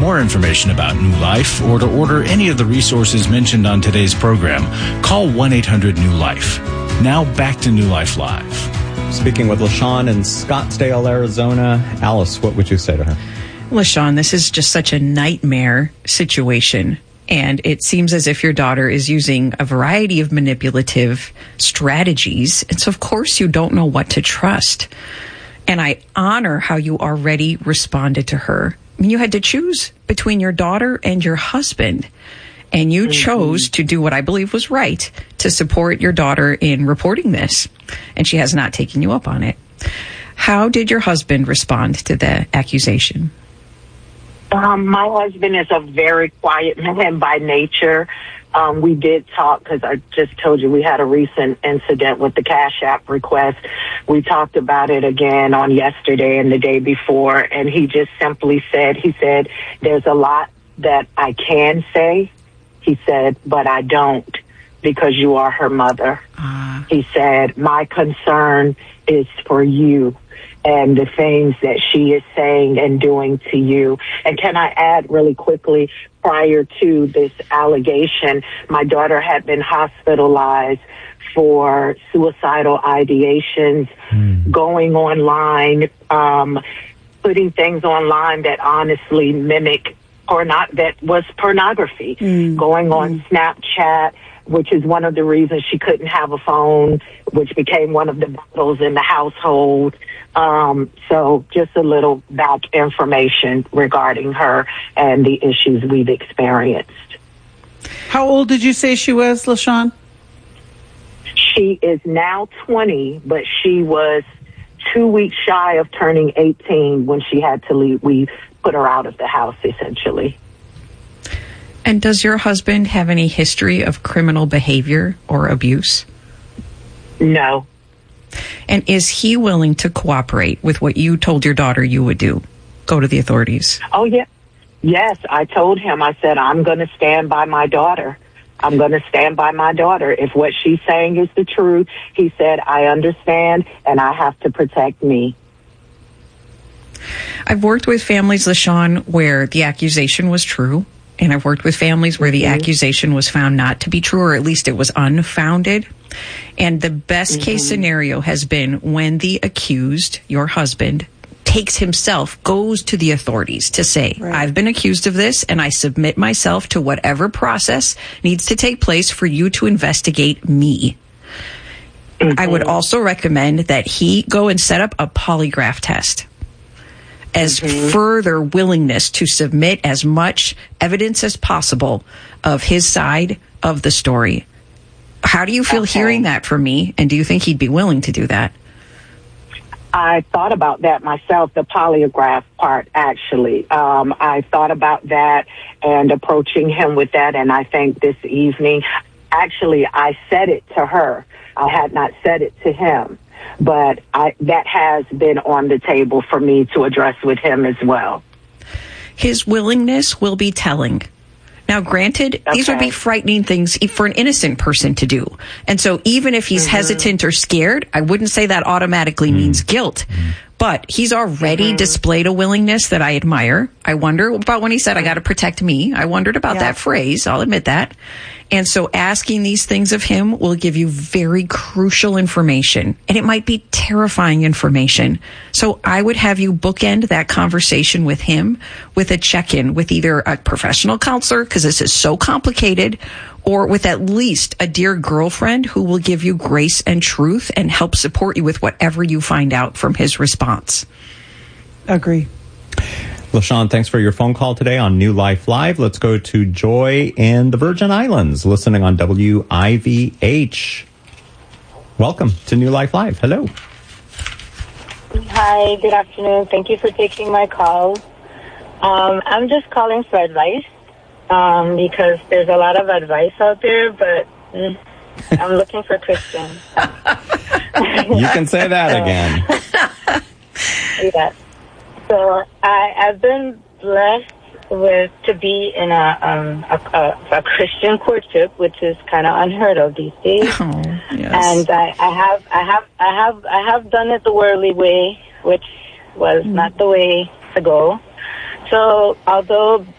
more information about New Life or to order any of the resources mentioned on today's program, call 1-800-NEW-LIFE. Now back to New Life Live. Speaking with LaShawn in Scottsdale, Arizona. Alice, what would you say to her? LaShawn, this is just such a nightmare situation. And it seems as if your daughter is using a variety of manipulative strategies. And so, of course, you don't know what to trust. And I honor how you already responded to her. I mean, you had to choose between your daughter and your husband. And you chose to do what I believe was right, to support your daughter in reporting this. And she has not taken you up on it. How did your husband respond to the accusation? My husband is a very quiet man by nature. We did talk because I just told you we had a recent incident with the Cash App request. We talked about it again on yesterday and the day before. And he just simply said, there's a lot that I can say. He said, but I don't, because you are her mother. He said, my concern is for you and the things that she is saying and doing to you. And can I add really quickly, prior to this allegation, my daughter had been hospitalized for suicidal ideations, going online, putting things online that honestly mimic that was pornography, going on Snapchat, which is one of the reasons she couldn't have a phone, which became one of the battles in the household. So just a little back information regarding her and the issues we've experienced. How old did you say she was, LaShawn? She is now 20, but she was 2 weeks shy of turning 18 when she had to leave. We put her out of the house, essentially. And does your husband have any history of criminal behavior or abuse? No. And is he willing to cooperate with what you told your daughter you would do? Go to the authorities? Oh, yeah. Yes, I told him, I said, I'm going to stand by my daughter. I'm going to stand by my daughter. If what she's saying is the truth, he said, I understand, and I have to protect me. I've worked with families, LaShawn, where the accusation was true, and I've worked with families where the accusation was found not to be true, or at least it was unfounded. And the best case scenario has been when the accused, your husband, goes to the authorities to say, I've been accused of this, and I submit myself to whatever process needs to take place for you to investigate me. I would also recommend that he go and set up a polygraph test as further willingness to submit as much evidence as possible of his side of the story. How do you feel hearing that from me? And do you think he'd be willing to do that? I thought about that myself, the polygraph part, actually. I thought about that and approaching him with that. And I think this evening, actually, I said it to her. I had not said it to him. But that has been on the table for me to address with him as well. His willingness will be telling. Now, granted, these would be frightening things for an innocent person to do. And so even if he's hesitant or scared, I wouldn't say that automatically means guilt. But he's already displayed a willingness that I admire. I wonder about when he said, I got to protect me. I wondered about that phrase. I'll admit that. And so asking these things of him will give you very crucial information. And it might be terrifying information. So I would have you bookend that conversation with him with a check-in with either a professional counselor, because this is so complicated, or with at least a dear girlfriend who will give you grace and truth and help support you with whatever you find out from his response. Agree. LaShawn, thanks for your phone call today on New Life Live. Let's go to Joy in the Virgin Islands, listening on WIVH. Welcome to New Life Live. Hello. Hi, good afternoon. Thank you for taking my call. I'm just calling for advice because there's a lot of advice out there, but I'm looking for Christian. You can say that again. Yeah. So I've been blessed to be in a Christian courtship, which is kind of unheard of these days. Oh, yes. And I have done it the worldly way, which was not the way to go. So although